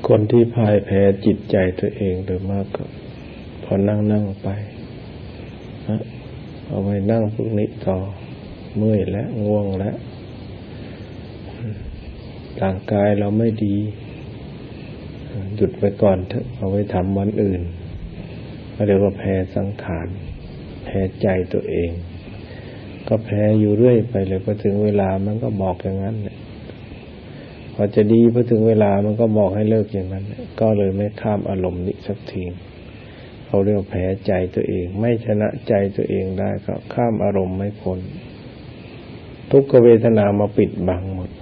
คนที่พ่ายแพ้จิตใจตัวเองโดยมากก็พอนั่งไปเอาไว้นั่งพวกนี้ต่อเมื่อยแล้วง่วงแล้วร่างกายเราไม่ดีหยุดไปก่อนเถอะเอาไว้ทำวันอื่นก็เรียกว่าแพ้สังขารแพ้ใจตัวเองก็แพ้อยู่เรื่อยไปเลยพอถึงเวลามันก็บอกอย่างนั้นแหละพอจะดีพอถึงเวลามันก็บอกให้เลิกอย่างนั้นก็เลยไม่ข้ามอารมณ์นี้สักทีเขาเรียกแพ้ใจตัวเองไม่ชนะใจตัวเองได้ก็ข้ามอารมณ์ไม่พ้นทุกขเวทนามาปิดบังหมด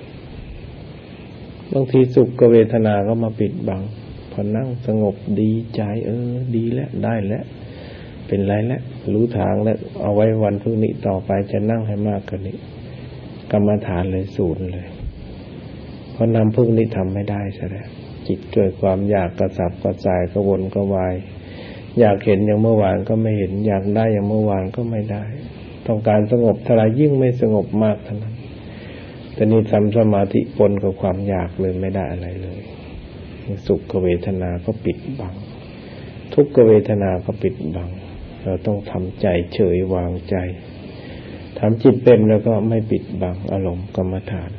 บางทีสุขเวทนาก็มาปิดบังพอนั่งสงบดีใจดีแล้วได้แล้วเป็นไรแล้วรู้ทางแล้วเอาไว้วันพรุ่งนี้ต่อไปจะนั่งให้มากกว่านี้กรรมฐานเลยศูนย์เลยเพราะนำพรุ่งนี้ทำไม่ได้ซะแล้วจิตเกิดความอยากกระสับกระส่ายกระวนกระวายอยากเห็นอย่างเมื่อวานก็ไม่เห็นอยากได้อย่างเมื่อวานก็ไม่ได้ต้องการสงบเท่าไรยิ่งไม่สงบมากเท่านั้นแต่นี่ทำสมาธิปนกับความอยากเลยไม่ได้อะไรเลยสุขเวทนาก็ปิดบังทุกขเวทนาก็ปิดบังเราต้องทำใจเฉยวางใจทำจิตเป็นแล้วก็ไม่ปิดบังอารมณ์กรรมฐาน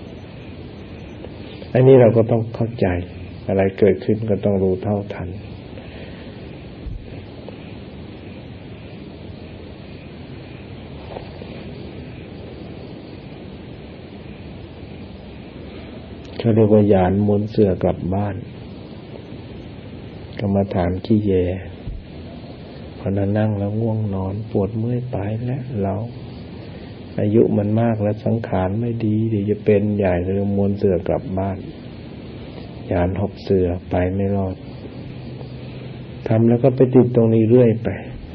อันนี้เราก็ต้องเข้าใจอะไรเกิดขึ้นก็ต้องรู้เท่าทันเขาเรียกว่าหยานม้วนเสื่อกลับบ้านกรรมฐานขี้แยพอนั่งแล้วง่วงนอนปวดเมื่อยไปแล้วเราอายุมันมากแล้วสังขารไม่ดีเดี๋ยวจะเป็นใหญ่เลยม้วนเสื่อกลับบ้านหยานหอบเสื่อไปไม่รอดทำแล้วก็ไปติดตรงนี้เรื่อยไป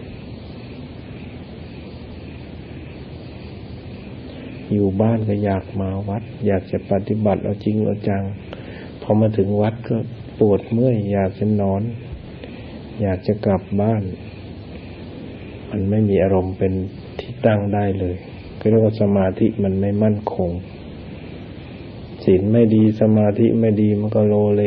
อยู่บ้านก็อยากมาวัดอยากจะปฏิบัติเอาจริงเอาจังพอมาถึงวัดก็ปวดเมื่อยอยากจะนอนอยากจะกลับบ้านมันไม่มีอารมณ์เป็นที่ตั้งได้เลยก็เรียกว่าสมาธิมันไม่มั่นคงศีลไม่ดีสมาธิไม่ดีมันก็โลเล